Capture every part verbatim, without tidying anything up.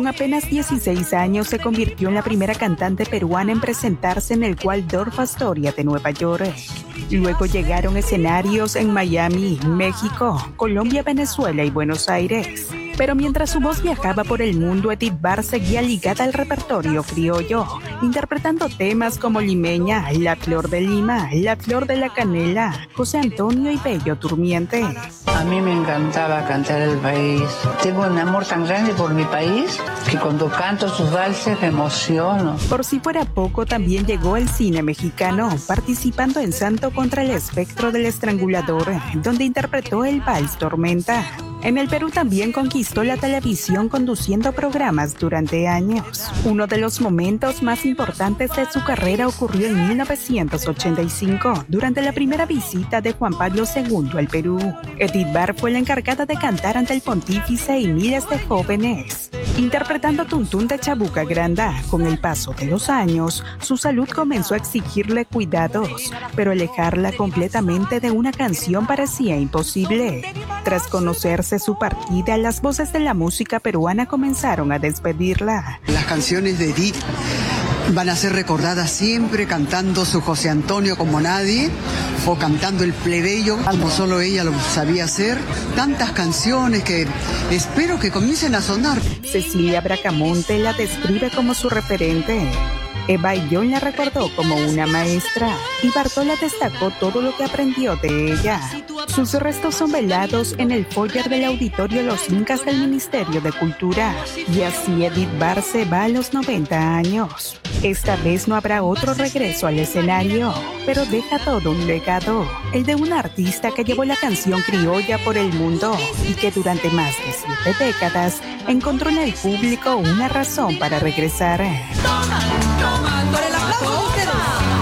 apenas dieciséis años se convirtió en la primera cantante peruana en presentarse en el Waldorf Astoria de Nueva York. Luego llegaron escenarios en Miami, México, Colombia, Venezuela y Buenos Aires. Pero mientras su voz viajaba por el mundo, Edith Bar seguía ligada al repertorio criollo, interpretando temas como Limeña, La Flor de Lima, La Flor de la Canela, José Antonio y Bello Durmiente. A mí me encantaba cantar el país. Tengo un amor tan grande por mi país que cuando canto sus valses me emociono. Por si fuera poco, también llegó al cine mexicano, participando en Santo contra el espectro del estrangulador, donde interpretó el vals Tormenta. En el Perú también conquistó la televisión conduciendo programas durante años. Uno de los momentos más importantes de su carrera ocurrió en mil novecientos ochenta y cinco, durante la primera visita de Juan Pablo segundo al Perú. Edith Bar fue la encargada de cantar ante el pontífice y miles de jóvenes. Interpretando Tuntún de Chabuca Granda, con el paso de los años, su salud comenzó a exigirle cuidados, pero alejarla completamente de una canción parecía imposible. Tras conocerse su partida, las voces de la música peruana comenzaron a despedirla. Las canciones de Edith van a ser recordadas siempre cantando su José Antonio como nadie, o cantando el plebeyo como solo ella lo sabía hacer. Tantas canciones que espero que comiencen a sonar. Cecilia Bracamonte la describe como su referente. Eva Ayllón la recordó como una maestra y Bartola destacó todo lo que aprendió de ella. Sus restos son velados en el foyer del Auditorio Los Incas del Ministerio de Cultura. Y así Edith Bar se va a los noventa años. Esta vez no habrá otro regreso al escenario, pero deja todo un legado, el de una artista que llevó la canción criolla por el mundo y que durante más de siete décadas encontró en el público una razón para regresar. Toma, toma, por el aplauso, ustedes.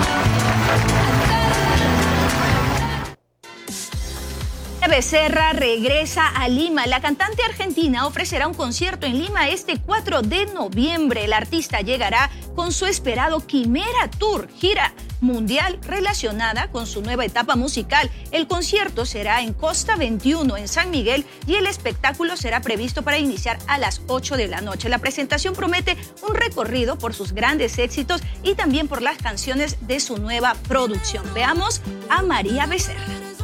Becerra regresa a Lima. La cantante argentina ofrecerá un concierto en Lima este cuatro de noviembre. El artista llegará con su esperado Quimera Tour, gira mundial relacionada con su nueva etapa musical. El concierto será en Costa veintiuno, en San Miguel, y el espectáculo será previsto para iniciar a las ocho de la noche. La presentación promete un recorrido por sus grandes éxitos y también por las canciones de su nueva producción. Veamos a María Becerra.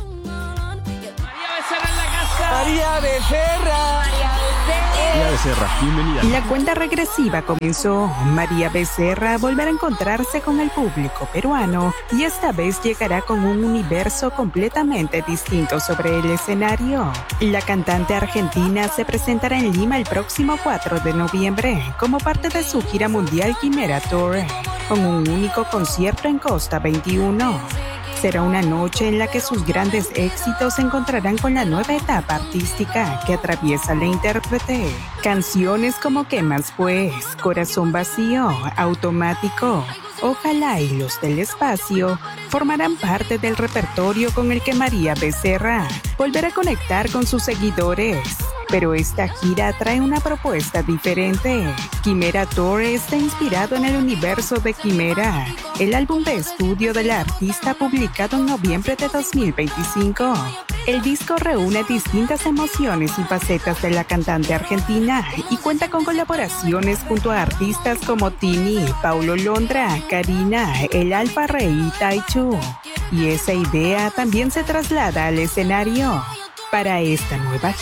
María Becerra. María Becerra, bienvenida. La cuenta regresiva comenzó. María Becerra volverá a encontrarse con el público peruano y esta vez llegará con un universo completamente distinto sobre el escenario. La cantante argentina se presentará en Lima el próximo cuatro de noviembre como parte de su gira mundial Quimera Tour, con un único concierto en Costa veintiuno. Será una noche en la que sus grandes éxitos se encontrarán con la nueva etapa artística que atraviesa la intérprete. Canciones como ¿Qué más pues?, Corazón vacío, Automático, Ojalá y Los del Espacio formarán parte del repertorio con el que María Becerra volverá a conectar con sus seguidores. Pero esta gira trae una propuesta diferente. Quimera Tour está inspirado en el universo de Quimera, el álbum de estudio de la artista publicado en noviembre de dos mil veinticinco. El disco reúne distintas emociones y facetas de la cantante argentina y cuenta con colaboraciones junto a artistas como Tini, Paulo Londra, Karina, El Alfa Rey y Taichu. Y esa idea también se traslada al escenario. Para esta nueva